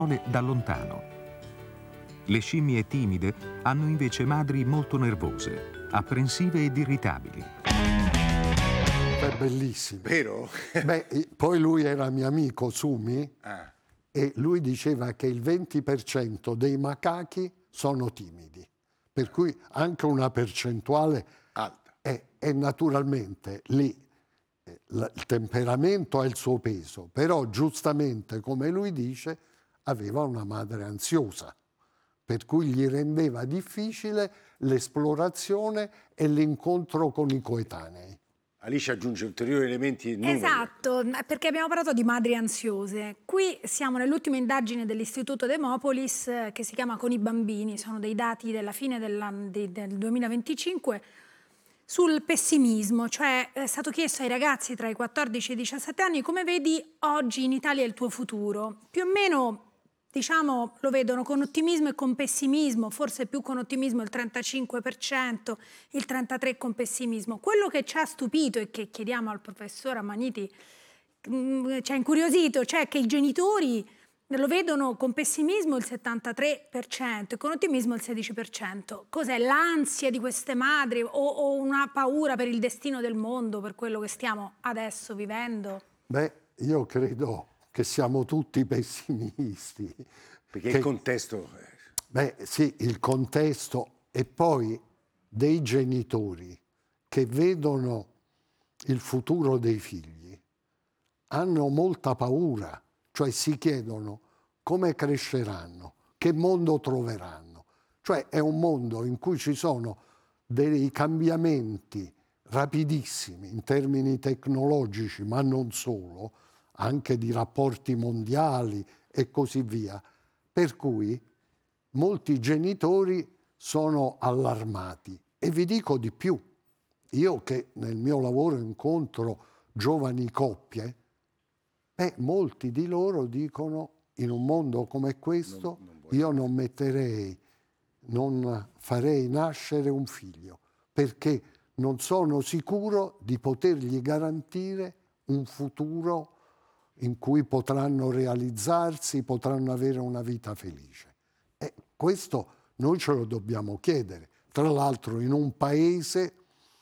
da lontano. Le scimmie timide hanno invece madri molto nervose, apprensive ed irritabili. È bellissimo. Vero? Poi lui era mio amico Sumi e lui diceva che il 20% dei macachi sono timidi, per cui anche una percentuale Alta. E naturalmente lì il temperamento ha il suo peso, però giustamente, come lui dice, aveva una madre ansiosa, per cui gli rendeva difficile l'esplorazione e l'incontro con i coetanei. Alice aggiunge ulteriori elementi. Esatto, perché abbiamo parlato di madri ansiose. Qui siamo nell'ultima indagine dell'Istituto Demopolis che si chiama Con i bambini, sono dei dati della fine del 2025 sul pessimismo, cioè è stato chiesto ai ragazzi tra i 14 e i 17 anni come vedi oggi in Italia il tuo futuro. Più o meno, diciamo, lo vedono con ottimismo e con pessimismo, forse più con ottimismo il 35%, il 33% con pessimismo. Quello che ci ha stupito e che chiediamo al professor Amaniti, ci ha incuriosito, cioè che i genitori lo vedono con pessimismo il 73% e con ottimismo il 16%. Cos'è? L'ansia di queste madri o una paura per il destino del mondo, per quello che stiamo adesso vivendo? Io credo che siamo tutti pessimisti. Perché il contesto... Sì, il contesto e poi dei genitori che vedono il futuro dei figli hanno molta paura, cioè si chiedono come cresceranno, che mondo troveranno. Cioè è un mondo in cui ci sono dei cambiamenti rapidissimi in termini tecnologici, ma non solo, anche di rapporti mondiali e così via, per cui molti genitori sono allarmati. E vi dico di più, io che nel mio lavoro incontro giovani coppie, molti di loro dicono in un mondo come questo io non farei nascere un figlio, perché non sono sicuro di potergli garantire un futuro in cui potranno realizzarsi, potranno avere una vita felice. E questo noi ce lo dobbiamo chiedere. Tra l'altro in un paese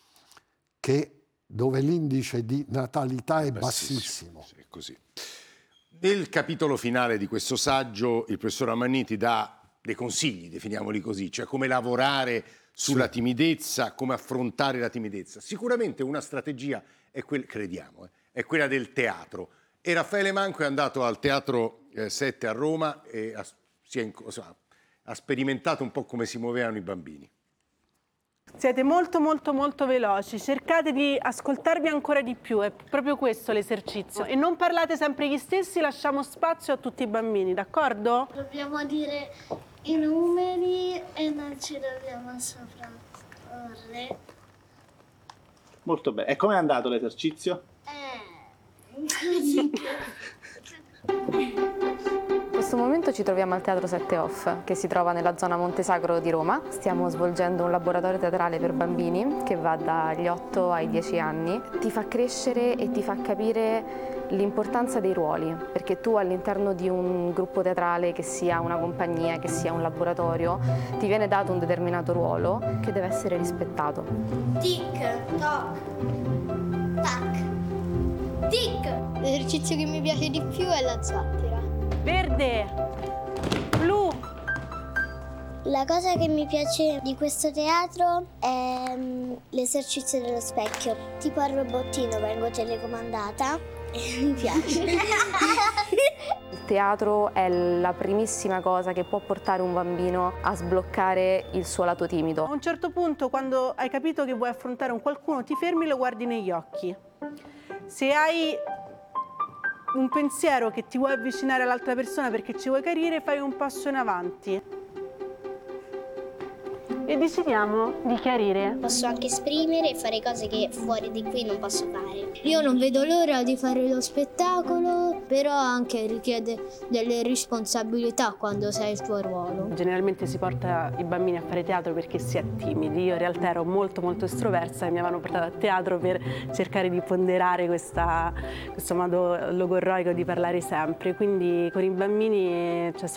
dove l'indice di natalità è bassissimo. Sì, così. Nel capitolo finale di questo saggio il professor Amaniti dà dei consigli, definiamoli così, cioè come lavorare sulla timidezza, come affrontare la timidezza. Sicuramente una strategia è è quella del teatro. E Raffaele Manco è andato al Teatro 7 a Roma e ha sperimentato un po' come si muovevano i bambini. Siete molto veloci, cercate di ascoltarvi ancora di più, è proprio questo l'esercizio. E non parlate sempre gli stessi, lasciamo spazio a tutti i bambini, d'accordo? Dobbiamo dire i numeri e non ci dobbiamo sovrapporre. Molto bene. E com'è andato l'esercizio? Così. In questo momento ci troviamo al Teatro 7 Off, che si trova nella zona Montesacro di Roma. Stiamo svolgendo un laboratorio teatrale per bambini che va dagli 8 ai 10 anni. Ti fa crescere e ti fa capire l'importanza dei ruoli, perché tu all'interno di un gruppo teatrale, che sia una compagnia, che sia un laboratorio, ti viene dato un determinato ruolo che deve essere rispettato. Tic, toc, tac, tic. L'esercizio che mi piace di più è la zattera. Verde, blu. La cosa che mi piace di questo teatro è l'esercizio dello specchio. Tipo al robottino vengo telecomandata e mi piace. Il teatro è la primissima cosa che può portare un bambino a sbloccare il suo lato timido. A un certo punto, quando hai capito che vuoi affrontare un qualcuno, ti fermi e lo guardi negli occhi. Se hai un pensiero che ti vuoi avvicinare all'altra persona perché ci vuoi chiarire, fai un passo in avanti e decidiamo di chiarire. Posso anche esprimere e fare cose che fuori di qui non posso fare. Io non vedo l'ora di fare lo spettacolo, però anche richiede delle responsabilità quando sai il tuo ruolo. Generalmente si porta i bambini a fare teatro perché si è timidi. Io in realtà ero molto estroversa e mi avevano portato a teatro per cercare di ponderare questo modo logorroico di parlare sempre. Quindi con i bambini c'è